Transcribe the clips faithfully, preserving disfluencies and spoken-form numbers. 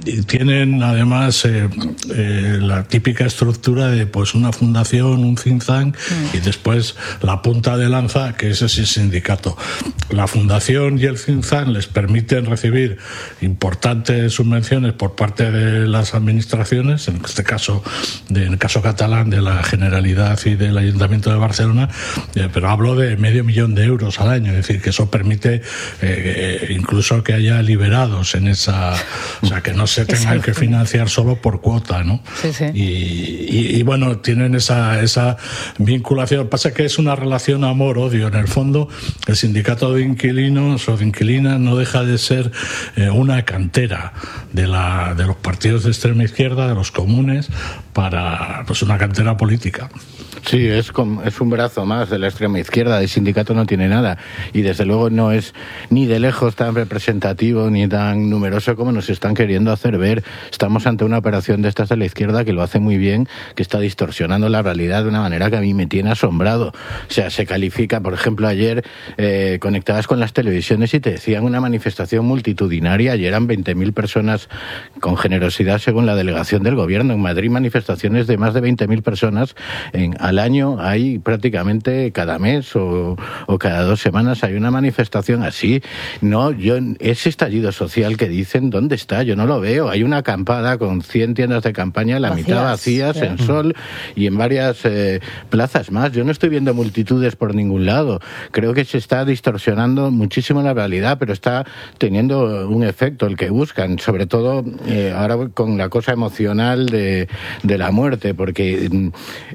y tienen además eh, eh, la típica estructura de pues una fundación, un think tank mm. y después la punta de lanza, que es ese sindicato. La fundación y el think tank les permiten recibir importantes subvenciones por parte de las administraciones, en este caso, de, en el caso catalán, de la Generalidad y del Ayuntamiento de Barcelona, eh, pero hablo de medio millón de euros al año, es decir, que eso permite eh, incluso que haya liberados en esa, o sea, que no se tengan que financiar solo por cuota, ¿no? Sí, sí. Y, y, y bueno, tienen esa, esa vinculación. Pasa que es una relación amor-odio. En el fondo, el sindicato de inquilinos o de inquilinas no deja de ser eh, una cantera de, la, de los partidos de extrema izquierda, de los comunes, para pues una cantera política. Sí, es, como, es un brazo más de la extrema izquierda. El sindicato no tiene nada y desde luego no es ni de lejos tan representativo ni tan numeroso como nos están queriendo hacer ver. Estamos ante una operación de estas de la izquierda que lo hace muy bien, que está distorsionando la realidad de una manera que a mí me tiene asombrado. O sea, se califica, por ejemplo, ayer eh, conectadas con las televisiones y te decían una manifestación multitudinaria. Ayer eran veinte mil personas con generosidad según la delegación del gobierno. En Madrid manifestaciones de más de veinte mil personas en al año. Hay prácticamente cada mes o, o cada dos semanas hay una manifestación así. No, yo ese estallido social que dicen, ¿dónde está? Yo no lo veo. Hay una acampada con cien tiendas de campaña, la vacías, mitad vacías, ¿eh? En Sol y en varias eh, plazas más. Yo no estoy viendo multitudes por ningún lado. Creo que se está distorsionando muchísimo la realidad, pero está teniendo un efecto el que buscan, sobre todo eh, ahora con la cosa emocional de, de la muerte, porque eh,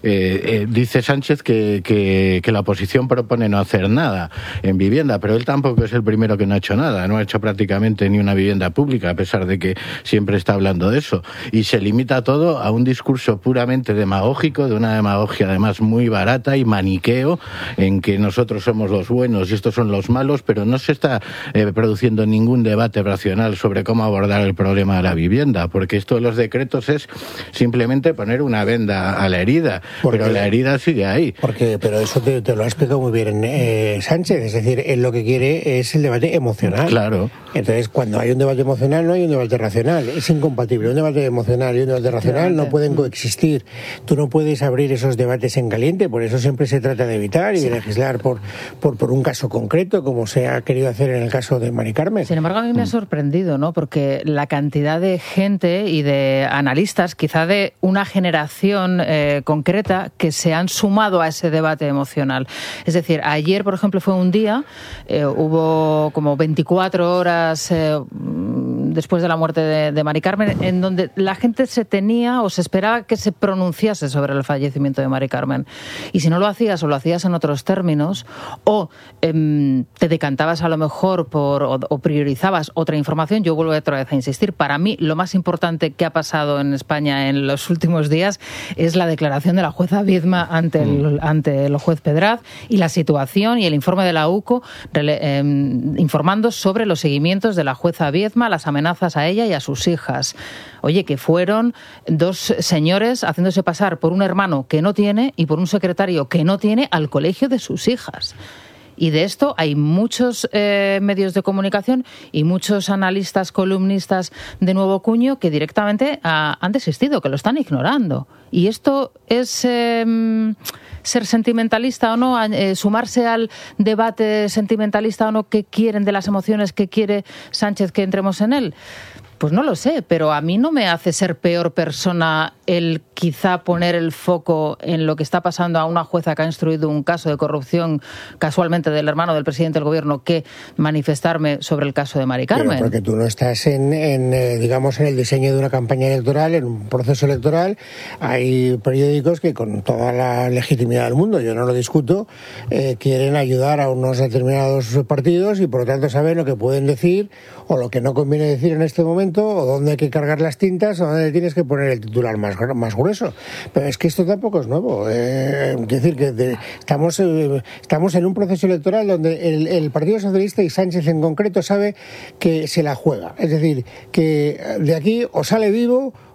eh, dice Sánchez que, que, que la oposición propone no hacer nada en vivienda, pero él tampoco es el primero que no ha hecho nada, no ha hecho prácticamente ni una vivienda pública, a pesar de que siempre está hablando de eso, y se limita todo a un discurso puramente demagógico, de una demagogia además muy barata y maniqueo, en que nosotros somos los buenos y estos son los malos, pero no se está eh, produciendo ningún debate racional sobre cómo abordar el problema de la vivienda, porque esto de los decretos es simplemente poner una venda a la herida, porque, pero la herida sigue ahí. Porque, pero eso te, te lo ha explicado muy bien eh, Sánchez, es decir, él lo que quiere es el debate emocional. Claro. Entonces, cuando hay un debate emocional, no hay un debate racional, es incompatible. Un debate emocional y un debate racional no pueden coexistir. Tú no puedes abrir esos debates en caliente, por eso siempre se trata de evitar y sí. de legislar por, por, por un caso concreto, como se ha querido hacer en el caso de Mari Carmen. Sin embargo, a mí me ha sorprendido, ¿no? Porque la cantidad de gente y de analistas, quizá de una generación eh, concreta, que se han sumado a ese debate emocional. Es decir, ayer, por ejemplo, fue un día, eh, hubo como veinticuatro horas eh, después de la muerte de, de Mari Carmen, en donde la gente se tenía o se esperaba que se pronunciase sobre el fallecimiento de Mari Carmen. Y si no lo hacías o lo hacías en otros términos, o eh, te decantabas a lo mejor por o, o priorizabas otra información, yo vuelvo otra vez a insistir, para mí lo más importante que ha pasado en España en los últimos días es la declaración de la jueza Viedma ante el, ante el juez Pedraz y la situación y el informe de la U C O rele, eh, informando sobre los seguimientos de la jueza Viedma, las amenazas a ella y a sus hijas. Oye, que fueron dos señores haciéndose pasar por un hermano que no tiene y por un secretario que no tiene al colegio de sus hijas. Y de esto hay muchos eh, medios de comunicación y muchos analistas, columnistas de nuevo cuño que directamente ha, han desistido, que lo están ignorando. Y esto es eh, ser sentimentalista o no, eh, sumarse al debate sentimentalista o no que quieren de las emociones que quiere Sánchez que entremos en él. Pues no lo sé, pero a mí no me hace ser peor persona el quizá poner el foco en lo que está pasando a una jueza que ha instruido un caso de corrupción casualmente del hermano del presidente del gobierno que manifestarme sobre el caso de Mari Carmen. Pero porque tú no estás en, en eh, digamos, en el diseño de una campaña electoral, en un proceso electoral. Hay periódicos que con toda la legitimidad del mundo, yo no lo discuto, eh, quieren ayudar a unos determinados partidos y por lo tanto saben lo que pueden decir o lo que no conviene decir en este momento, o dónde hay que cargar las tintas, o dónde tienes que poner el titular más, más grueso. Pero es que esto tampoco es nuevo. Eh, es decir, que de, estamos, eh, estamos en un proceso electoral donde el, el Partido Socialista y Sánchez en concreto sabe que se la juega. Es decir, que de aquí o sale vivo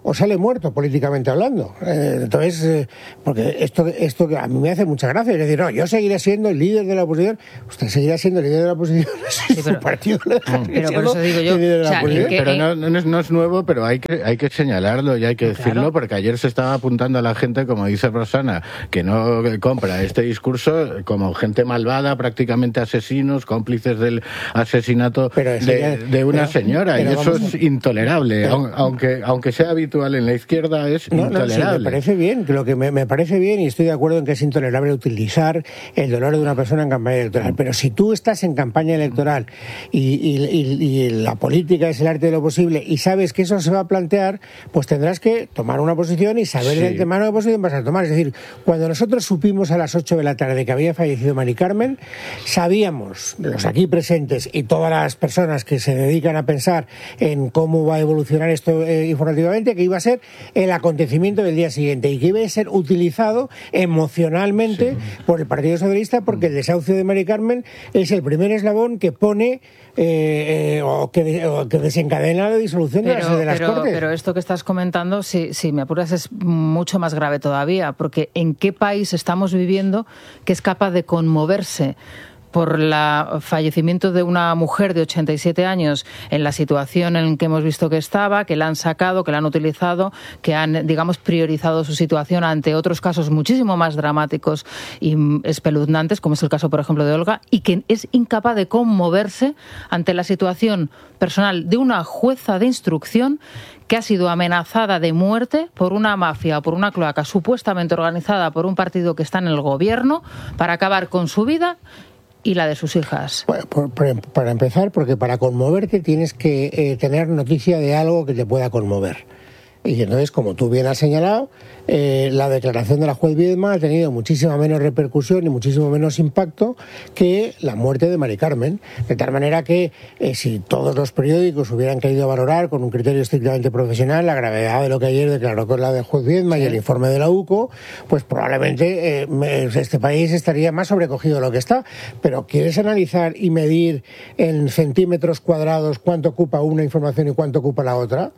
o sale muerto políticamente hablando. Eh, entonces, eh, porque esto, esto a mí me hace mucha gracia. Es decir, no, yo seguiré siendo el líder de la oposición. Usted seguirá siendo el líder de la oposición. Sí, pero, su partido le deja pero por eso digo yo, o sea, que, pero no, no, es, no es nuevo, pero hay que, hay que señalarlo y hay que decirlo, claro. Porque ayer se estaba apuntando a la gente, como dice Rosana, que no compra este discurso como gente malvada, prácticamente asesinos, cómplices del asesinato de, ya, de una pero, señora. Pero y eso es a... intolerable. Pero, aunque, aunque sea habitual en la izquierda, es no, intolerable. No, sí, me parece bien, lo que me, me parece bien, y estoy de acuerdo en que es intolerable utilizar el dolor de una persona en campaña electoral. Pero si tú estás en campaña electoral y, y, y, y la política es el arte de lo posible y sabes que eso se va a plantear, pues tendrás que tomar una posición y saber sí. de antemano qué posición vas a tomar. Es decir, cuando nosotros supimos a las ocho de la tarde que había fallecido Mari Carmen, sabíamos, los aquí presentes y todas las personas que se dedican a pensar en cómo va a evolucionar esto eh, informativamente, que iba a ser el acontecimiento del día siguiente y que iba a ser utilizado emocionalmente sí. por el Partido Socialista, porque el desahucio de Mari Carmen es el primer eslabón que pone eh, eh, o, que, o que desencadena la disolución pero, de las, de las pero, Cortes. Pero esto que estás comentando, si, si me apuras, es mucho más grave todavía, porque ¿en qué país estamos viviendo que es capaz de conmoverse por el fallecimiento de una mujer de ochenta y siete años en la situación en que hemos visto que estaba, que la han sacado, que la han utilizado, que han, digamos, priorizado su situación ante otros casos muchísimo más dramáticos y espeluznantes, como es el caso, por ejemplo, de Olga, y que es incapaz de conmoverse ante la situación personal de una jueza de instrucción que ha sido amenazada de muerte por una mafia o por una cloaca supuestamente organizada por un partido que está en el gobierno para acabar con su vida y la de sus hijas? Para empezar, porque para conmoverte tienes que eh, tener noticia de algo que te pueda conmover. Y entonces, como tú bien has señalado, eh, la declaración de la juez Viedma ha tenido muchísima menos repercusión y muchísimo menos impacto que la muerte de Mari Carmen. De tal manera que eh, si todos los periódicos hubieran querido valorar con un criterio estrictamente profesional la gravedad de lo que ayer declaró con la de juez Viedma sí. y el informe de la U C O, pues probablemente eh, este país estaría más sobrecogido de lo que está. Pero ¿quieres analizar y medir en centímetros cuadrados cuánto ocupa una información y cuánto ocupa la otra?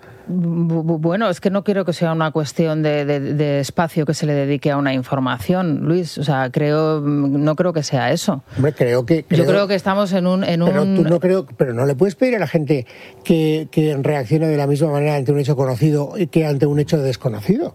Bueno, es que no quiero que sea una cuestión de, de, de espacio que se le dedique a una información, Luis. O sea, creo, no creo que sea eso. Hombre, creo que... Creo, Yo creo que estamos en un... En pero un... tú no creo... Pero no le puedes pedir a la gente que, que reaccione de la misma manera ante un hecho conocido que ante un hecho desconocido.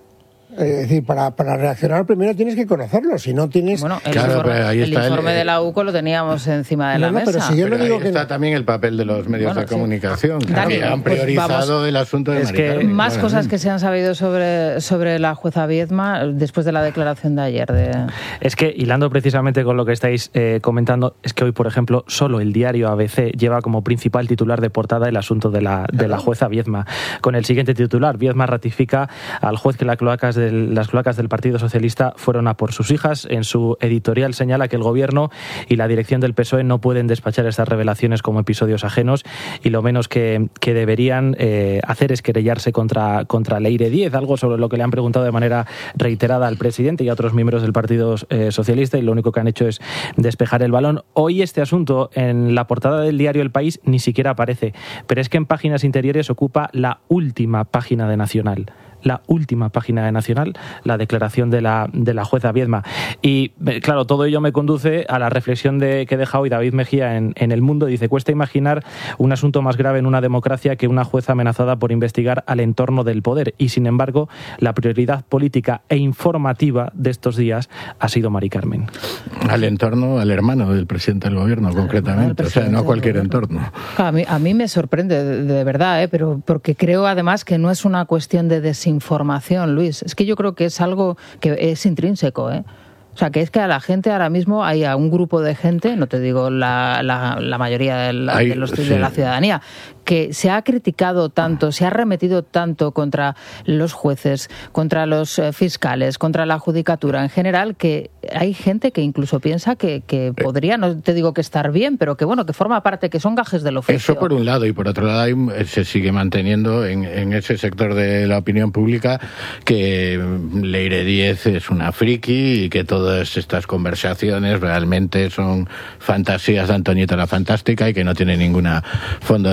Es decir, para, para reaccionar primero tienes que conocerlo, si no tienes... Bueno, el claro, informe, ahí el está informe el, de la U C O lo teníamos encima de no, la no, mesa. Pero si yo pero no digo ahí que está no. también el papel de los medios bueno, de sí. comunicación, que Dani, han pues priorizado vamos, el asunto de es Mari que Carmen. más Bueno, cosas que se han sabido sobre, sobre la jueza Viedma después de la declaración de ayer. De... Es que, hilando precisamente con lo que estáis eh, comentando, es que hoy, por ejemplo, solo el diario A B C lleva como principal titular de portada el asunto de la, de la jueza Viedma. Con el siguiente titular: Viedma ratifica al juez que las cloacas del, las cloacas del Partido Socialista fueron a por sus hijas. En su editorial señala que el Gobierno y la dirección del P S O E no pueden despachar estas revelaciones como episodios ajenos y lo menos que, que deberían eh, hacer es querellarse contra, contra Leire Díez, algo sobre lo que le han preguntado de manera reiterada al presidente y a otros miembros del Partido eh, Socialista, y lo único que han hecho es despejar el balón. Hoy este asunto en la portada del diario El País ni siquiera aparece, pero es que en páginas interiores ocupa la última página de Nacional. La última página de Nacional, la declaración de la, de la jueza Viedma. Y claro, todo ello me conduce a la reflexión de, que deja hoy David Mejía en, en El Mundo. Dice: cuesta imaginar un asunto más grave en una democracia que una jueza amenazada por investigar al entorno del poder. Y sin embargo, la prioridad política e informativa de estos días ha sido Mari Carmen. Al entorno, al hermano del presidente del gobierno, concretamente. O sea, no a cualquier entorno. A mí, a mí me sorprende, de, de verdad, ¿eh? Pero porque creo además que no es una cuestión de desinformación. Información, Luis. Es que yo creo que es algo que es intrínseco, ¿eh? O sea, que es que a la gente ahora mismo hay a un grupo de gente, no te digo la, la, la mayoría de la, Ay, de, los, sí. de la ciudadanía, que se ha criticado tanto, se ha arremetido tanto contra los jueces, contra los eh, fiscales, contra la judicatura en general, que hay gente que incluso piensa que, que podría, no te digo que estar bien, pero que bueno, que forma parte, que son gajes del oficio. Eso por un lado, y por otro lado hay, se sigue manteniendo en, en ese sector de la opinión pública que Leire Díez es una friki y que todas estas conversaciones realmente son fantasías de Antoñita la Fantástica y que no tiene ningún fondo de verdad.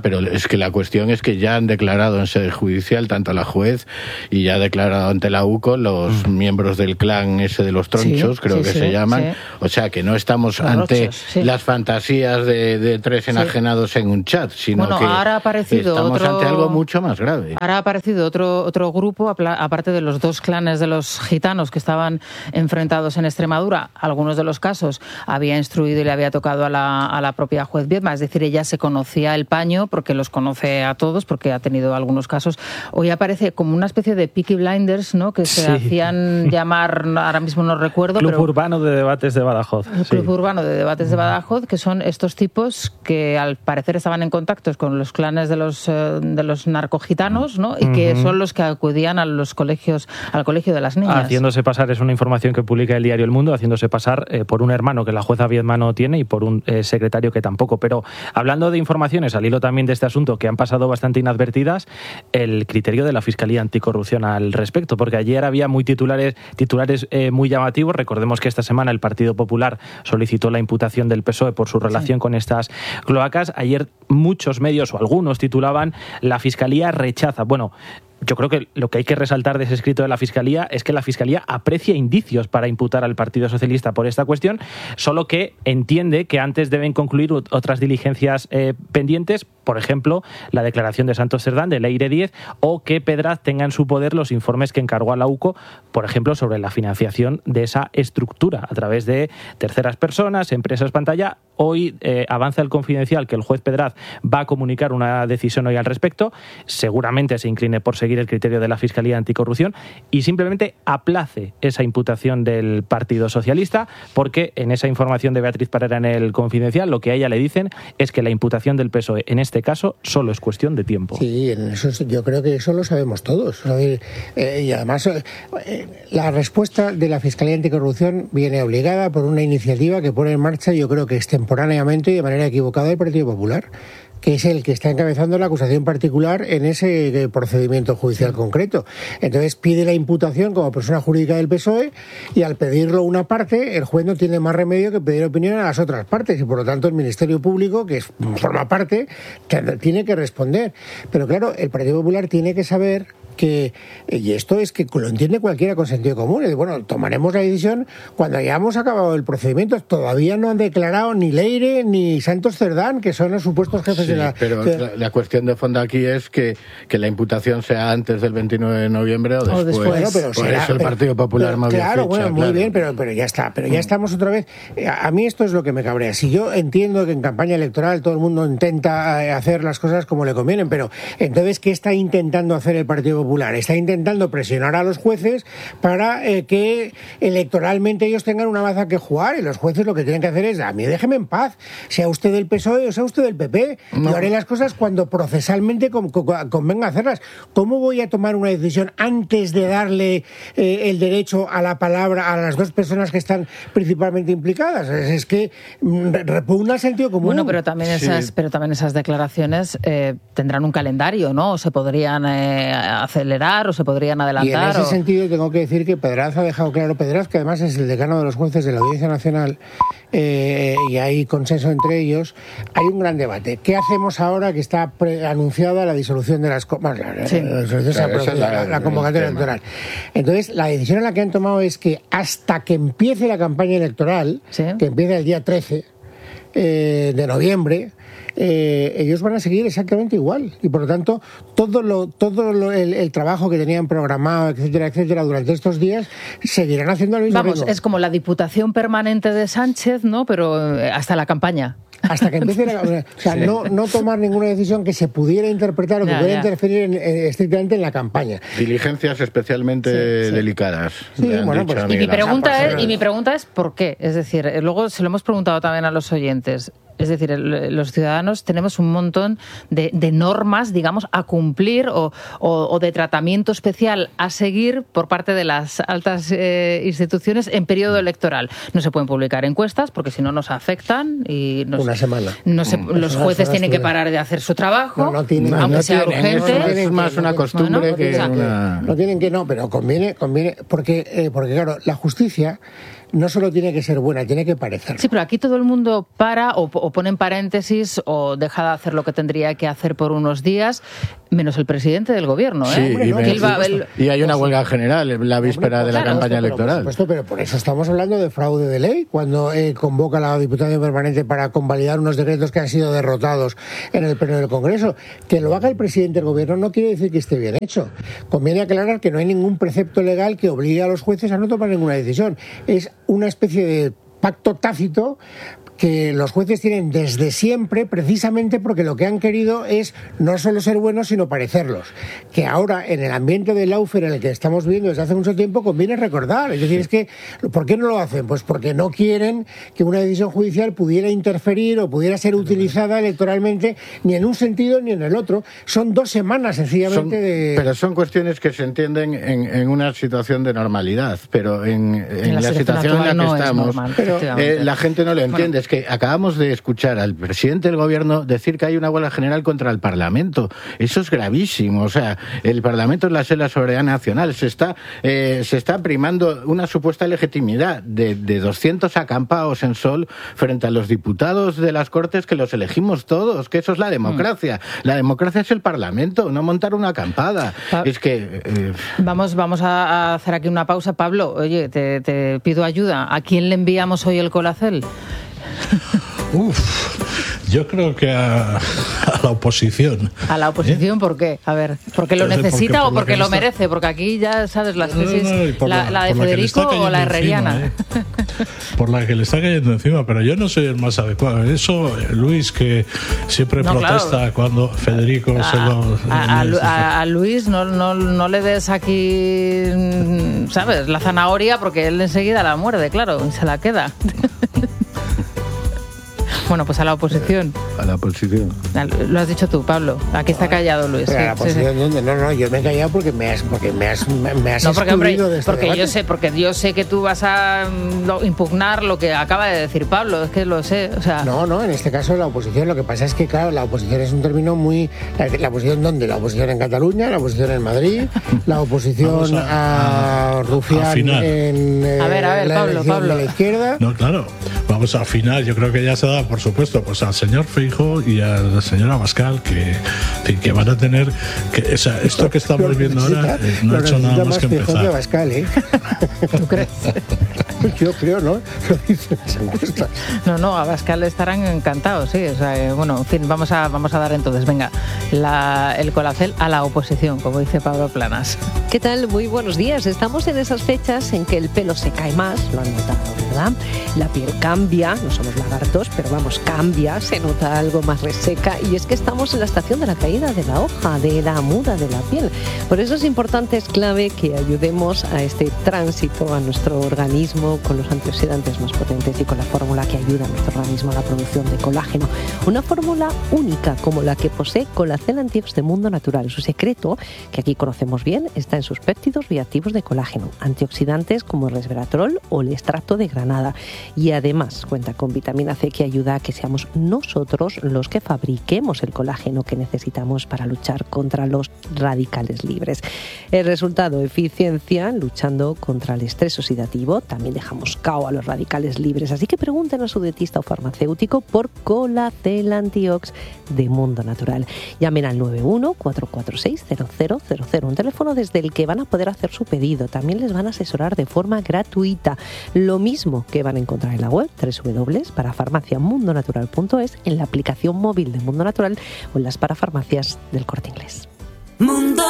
pero es que la cuestión es que ya han declarado en sede judicial, tanto la juez, y ya ha declarado ante la U C O los mm. miembros del clan ese de los tronchos, sí, creo sí, que sí, se llaman. Sí. O sea, que no estamos los ante rochos, sí. las fantasías de, de tres enajenados sí. en un chat, sino bueno, que ahora ha aparecido estamos otro, ante algo mucho más grave. Ahora ha aparecido otro, otro grupo, aparte de los dos clanes de los gitanos que estaban enfrentados en Extremadura. Algunos de los casos había instruido y le había tocado a la, a la propia juez Viedma, es decir, ella se conocía el paño porque los conoce a todos, porque ha tenido algunos casos. Hoy aparece como una especie de Peaky Blinders, ¿no? Que se sí. hacían llamar, ahora mismo no recuerdo. Club pero, Urbano de Debates de Badajoz. El Club sí. Urbano de Debates de Badajoz, que son estos tipos que al parecer estaban en contacto con los clanes de los, de los narcogitanos, ¿no? Y que uh-huh. son los que acudían a los colegios, al colegio de las niñas. Haciéndose pasar, es una información que publica el diario El Mundo, haciéndose pasar eh, por un hermano que la jueza Viedma no tiene y por un eh, secretario que tampoco. Pero hablando de informaciones, al hilo también de este asunto, que han pasado bastante inadvertidas, el criterio de la Fiscalía Anticorrupción al respecto, porque ayer había muy titulares, titulares eh, muy llamativos. Recordemos que esta semana el Partido Popular solicitó la imputación del P S O E por su relación sí. con estas cloacas. Ayer muchos medios o algunos titulaban "La Fiscalía rechaza". Bueno, yo creo que lo que hay que resaltar de ese escrito de la Fiscalía es que la Fiscalía aprecia indicios para imputar al Partido Socialista por esta cuestión, solo que entiende que antes deben concluir otras diligencias eh, pendientes, por ejemplo, la declaración de Santos Cerdán, de Leire diez, o que Pedraz tenga en su poder los informes que encargó a la U C O, por ejemplo, sobre la financiación de esa estructura a través de terceras personas, empresas pantalla. Hoy eh, avanza el Confidencial que el juez Pedraz va a comunicar una decisión hoy al respecto, seguramente se incline por seguir el criterio de la Fiscalía Anticorrupción y simplemente aplace esa imputación del Partido Socialista, porque en esa información de Beatriz Parera en el Confidencial lo que a ella le dicen es que la imputación del P S O E en este caso solo es cuestión de tiempo. Sí, en eso yo creo que eso lo sabemos todos. Eh, y además eh, la respuesta de la Fiscalía Anticorrupción viene obligada por una iniciativa que pone en marcha, yo creo que extemporáneamente y de manera equivocada, el Partido Popular, que es el que está encabezando la acusación particular en ese procedimiento judicial concreto. Entonces pide la imputación como persona jurídica del P S O E y al pedirlo una parte, el juez no tiene más remedio que pedir opinión a las otras partes y por lo tanto el Ministerio Público, que es, forma parte, tiene que responder. Pero claro, el Partido Popular tiene que saber que, y esto es que lo entiende cualquiera con sentido común, y bueno, tomaremos la decisión cuando hayamos acabado el procedimiento. Todavía no han declarado ni Leire ni Santos Cerdán, que son los supuestos jefes sí, de la... pero de... La, la cuestión de fondo aquí es que, que la imputación sea antes del veintinueve de noviembre o después. O después. Bueno, pero por será, eso el Partido Popular pero, más Claro, fecha, bueno, muy claro. bien, pero, pero ya está. Pero ya mm. estamos otra vez... A, a mí esto es lo que me cabrea. Si yo entiendo que en campaña electoral todo el mundo intenta hacer las cosas como le convienen, pero entonces, ¿qué está intentando hacer el Partido Popular? Está intentando presionar a los jueces para eh, que electoralmente ellos tengan una baza que jugar, y los jueces lo que tienen que hacer es: a mí déjeme en paz, sea usted del P S O E o sea usted del P P, no. Yo haré las cosas cuando procesalmente con, con, convenga hacerlas. ¿Cómo voy a tomar una decisión antes de darle eh, el derecho a la palabra a las dos personas que están principalmente implicadas? Es, es que repugna sentido común. Bueno, pero también esas, sí. pero también esas declaraciones eh, tendrán un calendario, ¿no? O se podrían eh, acelerar o se podrían adelantar. Y en ese o... sentido tengo que decir que Pedraz ha dejado claro, Pedraz, que además es el decano de los jueces de la Audiencia Nacional, eh, y hay consenso entre ellos. Hay un gran debate. ¿Qué hacemos ahora que está pre- anunciada la disolución de las bueno, la, sí. la, claro, la, la, la convocatoria electoral? Entonces, la decisión en la que han tomado es que hasta que empiece la campaña electoral, ¿sí? que empieza el día trece eh, de noviembre, Eh, ellos van a seguir exactamente igual y por lo tanto todo lo todo lo, el, el trabajo que tenían programado, etcétera, etcétera, durante estos días seguirán haciendo el mismo Vamos, ritmo. Es como la Diputación Permanente de Sánchez, ¿no? Pero hasta la campaña. Hasta que empiece la, o sea, sí. no, no tomar ninguna decisión que se pudiera interpretar o que ya, pudiera ya. interferir en, en, estrictamente en la campaña. Diligencias especialmente sí, sí. delicadas. Sí, bueno, pues, y, mi pregunta es, y mi pregunta es ¿por qué? Es decir, luego se lo hemos preguntado también a los oyentes. Es decir, el, los ciudadanos tenemos un montón de, de normas, digamos, a cumplir o, o, o de tratamiento especial a seguir por parte de las altas eh, instituciones en periodo electoral. No se pueden publicar encuestas porque si no nos afectan y nos, una semana. No se, mm, los jueces tienen que parar de hacer su trabajo, no, no tienen, no, aunque no sea tienen, urgente. No es más una costumbre bueno, que o sea, una... No tienen que no, pero conviene, conviene porque, eh, porque claro, la justicia no solo tiene que ser buena, tiene que parecer. Sí, pero aquí todo el mundo para o, o pone en paréntesis o deja de hacer lo que tendría que hacer por unos días, menos el presidente del gobierno. ¿eh? Sí, Hombre, y, ¿no? me, él va, él, y hay una huelga general en la víspera hombre, de la claro, campaña pero, electoral. Por supuesto, pero por eso estamos hablando de fraude de ley, cuando eh, convoca la Diputación Permanente para convalidar unos decretos que han sido derrotados en el Pleno del Congreso. Que lo haga el presidente del Gobierno no quiere decir que esté bien hecho. Conviene aclarar que no hay ningún precepto legal que obligue a los jueces a no tomar ninguna decisión. Es una especie de pacto tácito que los jueces tienen desde siempre, precisamente porque lo que han querido es no solo ser buenos, sino parecerlos. Que ahora, en el ambiente del lawfare en el que estamos viviendo desde hace mucho tiempo, conviene recordar. Es decir, es que, ¿por qué no lo hacen? Pues porque no quieren que una decisión judicial pudiera interferir o pudiera ser utilizada electoralmente, ni en un sentido ni en el otro. Son dos semanas, sencillamente, son, de... Pero son cuestiones que se entienden en, en una situación de normalidad, pero en, en, en la, la situación en la que no estamos, normal, pero, eh, la gente no lo entiende. Bueno, que acabamos de escuchar al presidente del gobierno decir que hay una huelga general contra el Parlamento. Eso es gravísimo. O sea, el Parlamento es la sede de la soberanía nacional. Se está, eh, se está primando una supuesta legitimidad de, de doscientos acampados en sol frente a los diputados de las Cortes que los elegimos todos, que eso es la democracia. Mm. La democracia es el Parlamento, no montar una acampada. Pa- es que... Eh... Vamos, vamos a hacer aquí una pausa. Pablo, oye, te, te pido ayuda. ¿A quién le enviamos hoy el Colacel? Uf, yo creo que a, a la oposición. ¿A la oposición ¿Eh? por qué? A ver, ¿porque lo porque, necesita porque, o porque lo, lo está... merece? Porque aquí ya sabes las tesis, no, no, la, la, la de Federico la o la herreriana. Encima, ¿eh? Por la que le está cayendo encima, pero yo no soy el más adecuado. Eso, Luis, que siempre no, protesta claro. cuando Federico a, se lo... A, a, a Luis no, no, no le des aquí, ¿sabes?, la zanahoria, porque él enseguida la muerde, claro, y se la queda. Bueno, pues a la oposición. A la oposición. Lo has dicho tú, Pablo. Aquí está callado Luis. Pero sí, a la oposición, sí, sí. ¿Dónde? No, no, yo me he callado porque me has, porque me has, me has no, porque, hombre, de este porque debate. yo sé, porque yo sé que tú vas a impugnar lo que acaba de decir Pablo. Es que lo sé, o sea. No, no. En este caso la oposición. Lo que pasa es que claro, la oposición es un término muy. La, la oposición dónde? La oposición en Cataluña, la oposición en Madrid, la oposición a, a, a Rufián en. Eh, a ver, a ver, la Pablo, Pablo. De la izquierda. No, claro. Vamos a afinar. Yo creo que ya se da, por supuesto, pues al señor Feijóo y a la señora Abascal, que, que van a tener que, o sea, esto que estamos viendo ahora eh, no ha hecho nada más que empezar. Abascal, ¿eh? ¿Tú crees? Yo creo, ¿no? Lo dicen las encuestas. No, no, Abascal estarán encantados, sí. O sea, eh, bueno, en fin, vamos a, vamos a dar entonces, venga, la, el Colacel a la oposición, como dice Pablo Planas. ¿Qué tal? Muy buenos días. Estamos en esas fechas en que el pelo se cae más, lo han notado, ¿verdad? La piel cambia, no somos lagartos, pero vamos, cambia, se nota algo más reseca, y es que estamos en la estación de la caída de la hoja, de la muda de la piel. Por eso es importante, es clave que ayudemos a este tránsito a nuestro organismo con los antioxidantes más potentes y con la fórmula que ayuda a nuestro organismo a la producción de colágeno. Una fórmula única como la que posee Colacel Antiox de Mundo Natural. Su secreto, que aquí conocemos bien, está en sus péptidos bioactivos de colágeno, antioxidantes como el resveratrol o el extracto de granada, y además cuenta con vitamina C que ayuda a que seamos nosotros los que fabriquemos el colágeno que necesitamos para luchar contra los radicales libres. El resultado, eficiencia luchando contra el estrés oxidativo. También dejamos cao a los radicales libres, así que pregunten a su dietista o farmacéutico por Colacel Antiox de Mundo Natural. Llamen al nueve uno cuatro cuatro seis cero cero cero cero, un teléfono desde el que van a poder hacer su pedido. También les van a asesorar de forma gratuita, lo mismo que van a encontrar en la web doble u doble u doble u para farmacia mundo natural punto es, en la aplicación móvil de Mundo Natural o en las parafarmacias del Corte Inglés. Mundo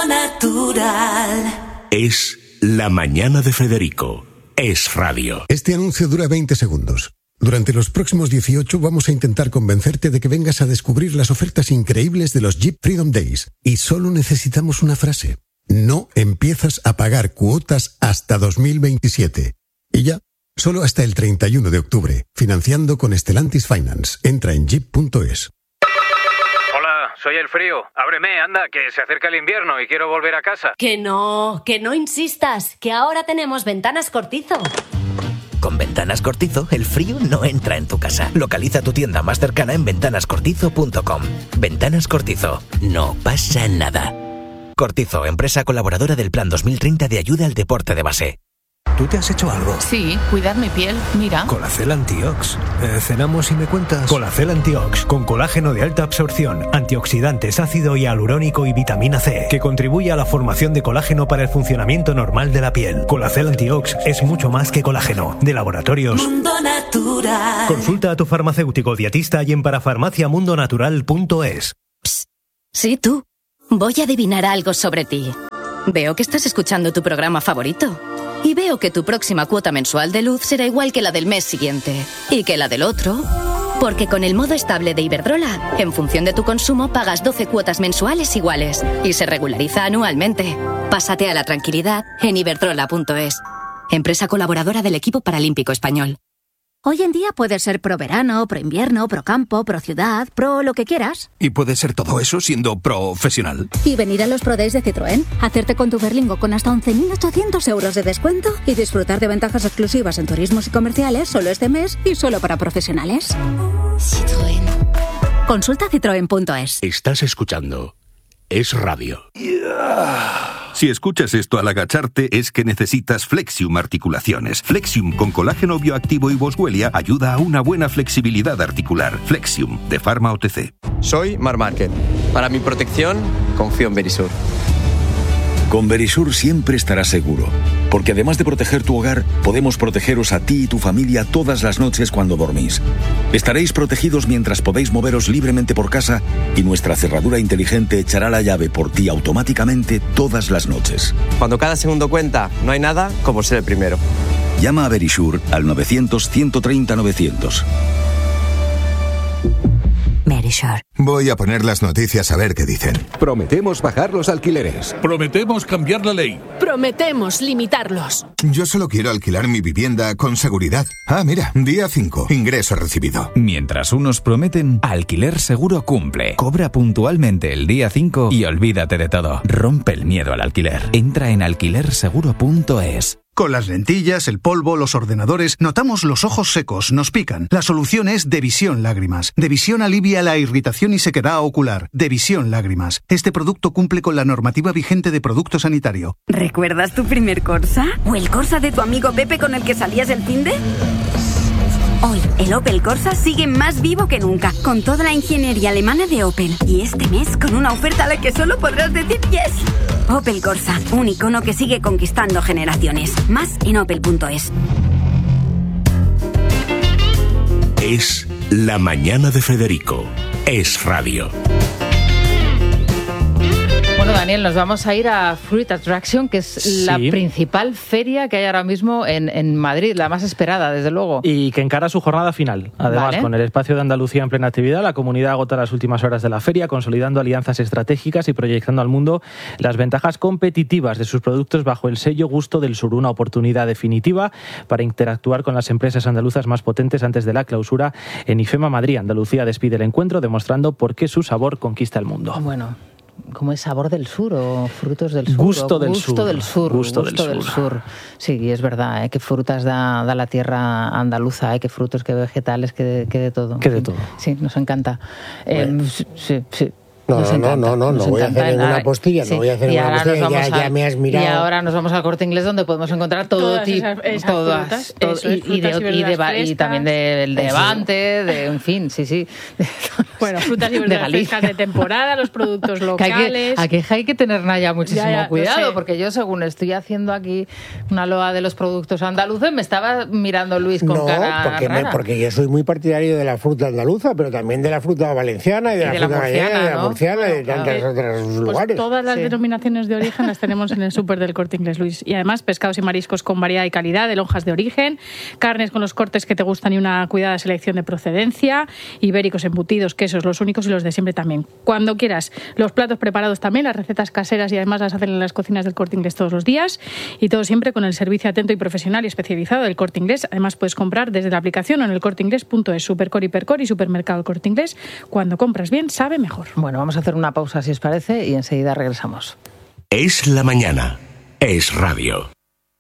Natural. Es la mañana de Federico. Es radio. Este anuncio dura veinte segundos. Durante los próximos dieciocho vamos a intentar convencerte de que vengas a descubrir las ofertas increíbles de los Jeep Freedom Days. Y solo necesitamos una frase. No empiezas a pagar cuotas hasta dos mil veintisiete. Y ya, solo hasta el treinta y uno de octubre. Financiando con Stellantis Finance. Entra en jeep punto es. Hola, soy el frío. Ábreme, anda, que se acerca el invierno y quiero volver a casa. Que no, que no insistas, que ahora tenemos Ventanas Cortizo. Con Ventanas Cortizo, el frío no entra en tu casa. Localiza tu tienda más cercana en ventanas cortizo punto com. Ventanas Cortizo. No pasa nada. Cortizo, empresa colaboradora del Plan dos mil treinta de ayuda al deporte de base. ¿tú te has hecho algo? Sí, cuidar mi piel, mira. Colacel Antiox. Eh, cenamos y me cuentas. Colacel Antiox, con colágeno de alta absorción, antioxidantes, ácido hialurónico y vitamina C, que contribuye a la formación de colágeno para el funcionamiento normal de la piel. Colacel Antiox es mucho más que colágeno. De Laboratorios Mundo Natural. Consulta a tu farmacéutico dietista y en parafarmacia mundo natural punto es. Sí, tú. Voy a adivinar algo sobre ti. Veo que estás escuchando tu programa favorito. Y veo que tu próxima cuota mensual de luz será igual que la del mes siguiente. Y que la del otro. Porque con el modo estable de Iberdrola, en función de tu consumo, pagas doce cuotas mensuales iguales. Y se regulariza anualmente. Pásate a la tranquilidad en iberdrola punto es. Empresa colaboradora del equipo paralímpico español. Hoy en día puedes ser pro verano, pro invierno, pro campo, pro ciudad, pro lo que quieras. Y puedes ser todo eso siendo profesional. Y venir a los Pro Days de Citroën, hacerte con tu Berlingo con hasta once mil ochocientos euros de descuento y disfrutar de ventajas exclusivas en turismos y comerciales solo este mes y solo para profesionales. Citroën. Consulta citroen punto es. Estás escuchando Es Radio. Si escuchas esto al agacharte es que necesitas Flexium Articulaciones. Flexium con colágeno bioactivo y boswellia ayuda a una buena flexibilidad articular. Flexium, de Pharma O T C. Soy Mar Márquez. Para mi protección, confío en Verisur. Con Verisur siempre estarás seguro, porque además de proteger tu hogar, podemos protegeros a ti y tu familia todas las noches cuando dormís. Estaréis protegidos mientras podéis moveros libremente por casa y nuestra cerradura inteligente echará la llave por ti automáticamente todas las noches. Cuando cada segundo cuenta, no hay nada como ser el primero. Llama a Verisur al novecientos, ciento treinta, novecientos. Verisur. Voy a poner las noticias a ver qué dicen. Prometemos bajar los alquileres. Prometemos cambiar la ley. Prometemos limitarlos. Yo solo quiero alquilar mi vivienda con seguridad. Ah, mira, día cinco, ingreso recibido. Mientras unos prometen, Alquiler Seguro cumple. Cobra puntualmente el día cinco y olvídate de todo. Rompe el miedo al alquiler. Entra en alquiler seguro punto es. Con las lentillas, el polvo, los ordenadores, notamos los ojos secos, nos pican. La solución es Devisión Lágrimas. Devisión alivia la irritación y sequedad ocular. Devisión Lágrimas. Este producto cumple con la normativa vigente de producto sanitario. ¿Recuerdas tu primer Corsa? ¿O el Corsa de tu amigo Pepe con el que salías el finde? Hoy, el Opel Corsa sigue más vivo que nunca, con toda la ingeniería alemana de Opel. Y este mes, con una oferta a la que solo podrás decir yes. Opel Corsa, un icono que sigue conquistando generaciones. Más en opel punto es. Es La Mañana de Federico. Es Radio. Bueno, Daniel, nos vamos a ir a Fruit Attraction, que es sí. la principal feria que hay ahora mismo en, en Madrid, la más esperada, desde luego. Y que encara su jornada final. Además, vale. con el espacio de Andalucía en plena actividad, la comunidad agota las últimas horas de la feria, consolidando alianzas estratégicas y proyectando al mundo las ventajas competitivas de sus productos bajo el sello Gusto del Sur. Una oportunidad definitiva para interactuar con las empresas andaluzas más potentes antes de la clausura en IFEMA Madrid. Andalucía despide el encuentro demostrando por qué su sabor conquista el mundo. Bueno. ¿Cómo es sabor del sur o frutos del sur? Gusto del gusto sur. Del sur gusto, gusto del, del sur. sur. Sí, es verdad, ¿eh? Qué frutas da, da la tierra andaluza, ¿eh? Qué frutos, qué vegetales, qué de, qué de todo. Qué de todo. Sí, nos encanta. Bueno. Eh, sí, sí. No, no, no, no, no, no voy a hacer ninguna postilla, sí. no voy a hacer ninguna postilla, ya, a, ya me has mirado. Y ahora nos vamos al Corte Inglés, donde podemos encontrar todo tipo, todas, frutas, todo, eso, y, y, de, y, de, y también del de Levante, de, en fin, sí, sí. Bueno, frutas y verduras frescas de temporada, los productos locales. Que aquí hay que tener ya muchísimo ya, ya, cuidado, sé. porque yo, según estoy haciendo aquí una loa de los productos andaluces, me estaba mirando Luis con no, cara porque rara. No, porque yo soy muy partidario de la fruta andaluza, pero también de la fruta valenciana y de, y de la fruta gallega, de la murciana y de tantas otros pues lugares. Todas las sí. denominaciones de origen las tenemos en el súper del Corte Inglés, Luis. Y además pescados y mariscos con variedad y calidad de lonjas de origen, carnes con los cortes que te gustan y una cuidada selección de procedencia, ibéricos, embutidos, quesos, los únicos y los de siempre también. Cuando quieras, los platos preparados también, las recetas caseras y además las hacen en las cocinas del Corte Inglés todos los días y todo siempre con el servicio atento y profesional y especializado del Corte Inglés. Además puedes comprar desde la aplicación o en el corte inglés punto es. Supercor, Hipercor y Supermercado Corte Inglés. Cuando compras bien, sabe mejor. Bueno, vamos a hacer una pausa si os parece y enseguida regresamos. Es la mañana. Es Radio.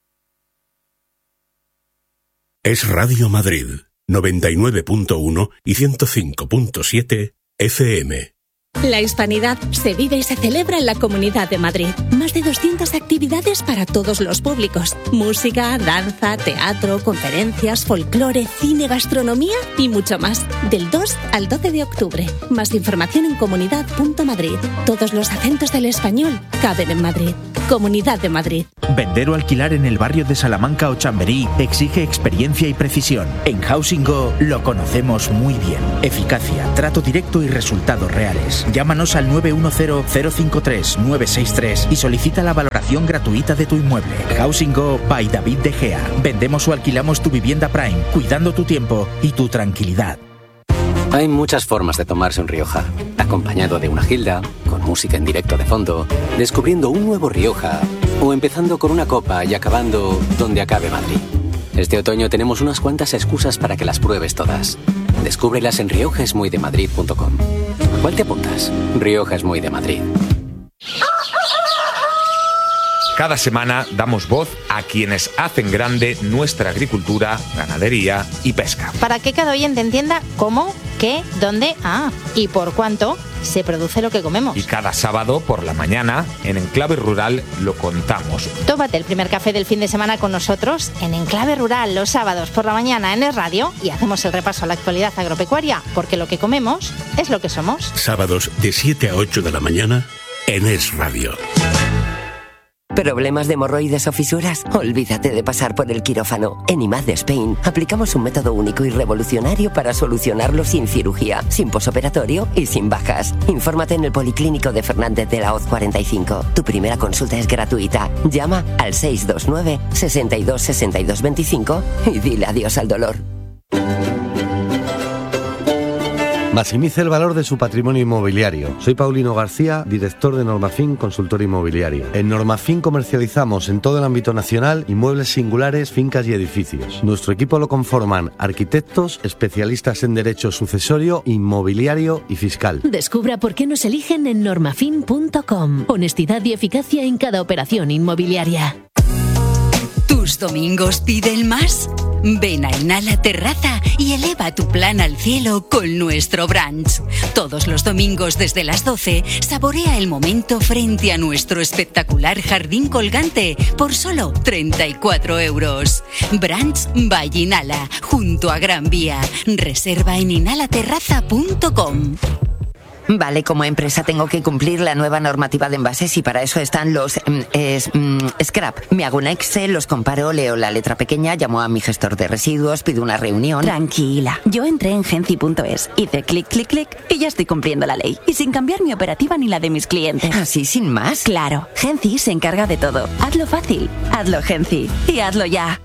Es Radio Madrid, noventa y nueve punto uno y ciento cinco punto siete F M. La hispanidad se vive y se celebra en la Comunidad de Madrid. Más de doscientas actividades para todos los públicos. Música, danza, teatro, conferencias, folclore, cine, gastronomía y mucho más. Del dos al doce de octubre. Más información en comunidad punto madrid. Todos los acentos del español caben en Madrid. Comunidad de Madrid. Vender o alquilar en el barrio de Salamanca o Chamberí exige experiencia y precisión. En Housing Go lo conocemos muy bien. Eficacia, trato directo y resultados reales. Llámanos al nueve uno cero, cero cinco tres, nueve seis tres y solicita la valoración gratuita de tu inmueble. Housing Go by David De Gea. Vendemos o alquilamos tu vivienda Prime, cuidando tu tiempo y tu tranquilidad. Hay muchas formas de tomarse un Rioja. Acompañado de una gilda, con música en directo de fondo, descubriendo un nuevo Rioja, o empezando con una copa y acabando donde acabe Madrid. Este otoño tenemos unas cuantas excusas para que las pruebes todas. Descúbrelas en rioja es muy de madrid punto com. ¿Cuál te apuntas? Rioja es muy de Madrid. Cada semana damos voz a quienes hacen grande nuestra agricultura, ganadería y pesca. Para que cada oyente entienda cómo, qué, dónde, ah, y por cuánto se produce lo que comemos. Y cada sábado por la mañana, en Enclave Rural, lo contamos. Tómate el primer café del fin de semana con nosotros en Enclave Rural los sábados por la mañana en Es Radio y hacemos el repaso a la actualidad agropecuaria, porque lo que comemos es lo que somos. Sábados de siete a ocho de la mañana en Es Radio. ¿Problemas de hemorroides o fisuras? Olvídate de pasar por el quirófano. En I M A D Spain aplicamos un método único y revolucionario para solucionarlo sin cirugía, sin posoperatorio y sin bajas. Infórmate en el Policlínico de Fernández de la Hoz cuarenta y cinco. Tu primera consulta es gratuita. Llama al seis dos nueve, seis dos, seis dos dos cinco y dile adiós al dolor. Maximice el valor de su patrimonio inmobiliario. Soy Paulino García, director de Normafin Consultor Inmobiliario. En Normafin comercializamos en todo el ámbito nacional inmuebles singulares, fincas y edificios. Nuestro equipo lo conforman arquitectos, especialistas en derecho sucesorio, inmobiliario y fiscal. Descubra por qué nos eligen en normafin punto com. Honestidad y eficacia en cada operación inmobiliaria. ¿Tus domingos piden más? Ven a Inhala Terraza y eleva tu plan al cielo con nuestro brunch. Todos los domingos desde las doce, saborea el momento frente a nuestro espectacular jardín colgante por solo treinta y cuatro euros. Brunch by Inhala, junto a Gran Vía. Reserva en inhala terraza punto com. Vale, como empresa tengo que cumplir la nueva normativa de envases y para eso están los mm, es, mm, scrap. Me hago un Excel, los comparo, leo la letra pequeña, llamo a mi gestor de residuos, pido una reunión. Tranquila, yo entré en genci punto es, hice clic, clic, clic y ya estoy cumpliendo la ley. Y sin cambiar mi operativa ni la de mis clientes. ¿Así sin más? Claro, Genci se encarga de todo. Hazlo fácil, hazlo Genci y hazlo ya.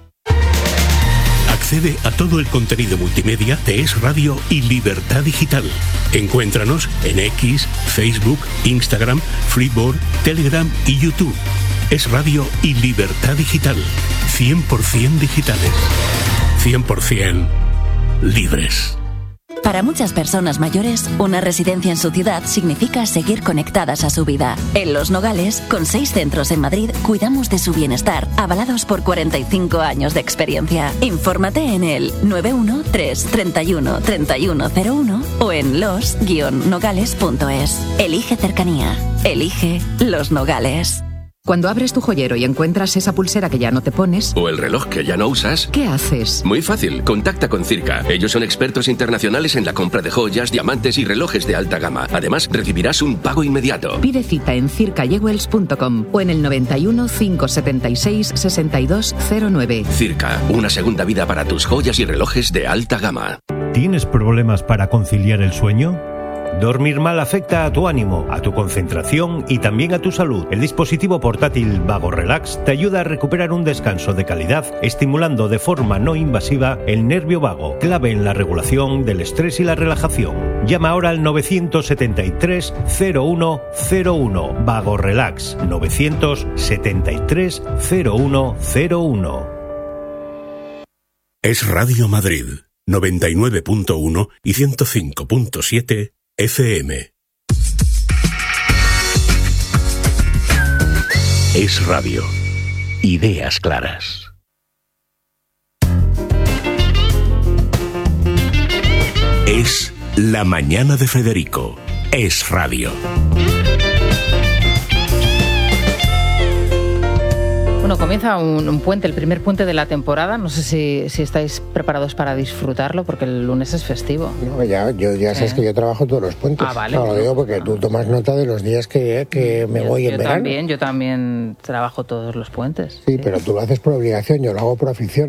Accede a todo el contenido multimedia de Es Radio y Libertad Digital. Encuéntranos en X, Facebook, Instagram, Freeboard, Telegram y YouTube. Es Radio y Libertad Digital. cien por ciento digitales. cien por ciento libres. Para muchas personas mayores, una residencia en su ciudad significa seguir conectadas a su vida. En Los Nogales, con seis centros en Madrid, cuidamos de su bienestar, avalados por cuarenta y cinco años de experiencia. Infórmate en el nueve uno tres, treinta y uno, treinta y uno cero uno o en los guion nogales punto es. Elige cercanía. Elige Los Nogales. Cuando abres tu joyero y encuentras esa pulsera que ya no te pones... O el reloj que ya no usas... ¿Qué haces? Muy fácil, contacta con Circa. Ellos son expertos internacionales en la compra de joyas, diamantes y relojes de alta gama. Además, recibirás un pago inmediato. Pide cita en circa jewels punto com o en el noventa y uno, cinco setenta y seis, sesenta y dos cero nueve. Circa, una segunda vida para tus joyas y relojes de alta gama. ¿Tienes problemas para conciliar el sueño? Dormir mal afecta a tu ánimo, a tu concentración y también a tu salud. El dispositivo portátil Vago Relax te ayuda a recuperar un descanso de calidad, estimulando de forma no invasiva el nervio vago, clave en la regulación del estrés y la relajación. Llama ahora al nueve siete tres, cero uno cero uno. Vago Relax, nueve siete tres, cero uno cero uno. Es Radio Madrid, noventa y nueve punto uno y ciento cinco punto siete F M. Es Radio. Ideas claras. Es La Mañana de Federico, Es Radio. Bueno, comienza un, un puente, el primer puente de la temporada. No sé si, si estáis preparados para disfrutarlo, porque el lunes es festivo. No, ya, yo, ya sabes ¿Eh? que yo trabajo todos los puentes. Ah, vale. No, lo digo porque tú tomas nota de los días que, que me yo, voy en yo verano. También, yo también trabajo todos los puentes. Sí, sí, pero tú lo haces por obligación, yo lo hago por afición.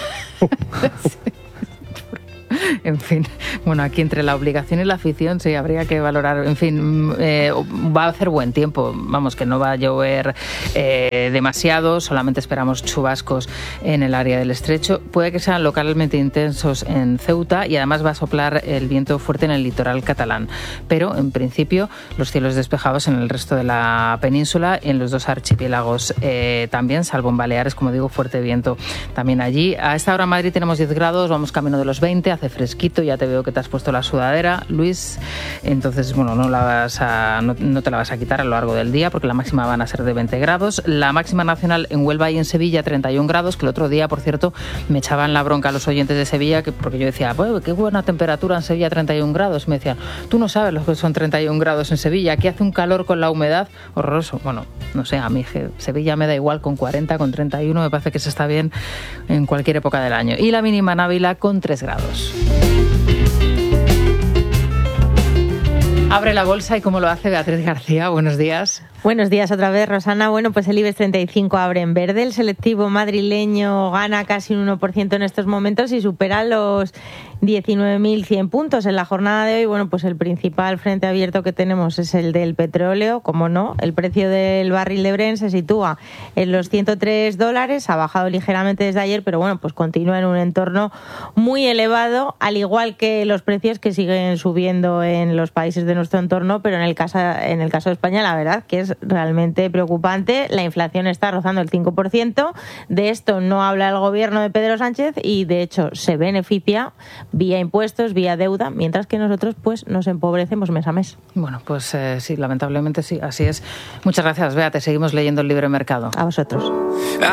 En fin, bueno, aquí entre la obligación y la afición sí habría que valorar. En fin, eh, va a hacer buen tiempo, vamos, que no va a llover eh, demasiado, solamente esperamos chubascos en el área del estrecho. Puede que sean localmente intensos en Ceuta y además va a soplar el viento fuerte en el litoral catalán. Pero en principio los cielos despejados en el resto de la península, en los dos archipiélagos eh, también, salvo en Baleares, como digo, fuerte viento también allí. A esta hora en Madrid tenemos diez grados, vamos camino de los veinte, hace fresquito, ya te veo que te has puesto la sudadera, Luis, entonces bueno, no, la vas a, no, no te la vas a quitar a lo largo del día porque la máxima van a ser de veinte grados, la máxima nacional en Huelva y en Sevilla treinta y un grados, que el otro día, por cierto, me echaban la bronca a los oyentes de Sevilla, que, porque yo decía, pues qué buena temperatura en Sevilla, treinta y un grados, y me decían, tú no sabes lo que son treinta y un grados en Sevilla, aquí hace un calor con la humedad horroroso. Bueno, no sé, a mí Sevilla me da igual con cuarenta, con treinta y uno, me parece que se está bien en cualquier época del año, y la mínima en Ávila con tres grados. Abre la bolsa y cómo lo hace Beatriz García. Buenos días. Buenos días otra vez, Rosana. Bueno, pues el IBEX treinta y cinco abre en verde. El selectivo madrileño gana casi un uno por ciento en estos momentos y supera los diecinueve mil cien puntos. En la jornada de hoy, bueno, pues el principal frente abierto que tenemos es el del petróleo. Como no, el precio del barril de Brent se sitúa en los ciento tres dólares. Ha bajado ligeramente desde ayer, pero bueno, pues continúa en un entorno muy elevado, al igual que los precios que siguen subiendo en los países de nuestro entorno, pero en el caso, en el caso de España, la verdad que es realmente preocupante. La inflación está rozando el cinco por ciento. De esto no habla el gobierno de Pedro Sánchez y, de hecho, se beneficia vía impuestos, vía deuda, mientras que nosotros pues nos empobrecemos mes a mes. Bueno, pues eh, sí, lamentablemente sí, así es. Muchas gracias, Bea. Te seguimos leyendo el Libre Mercado. A vosotros.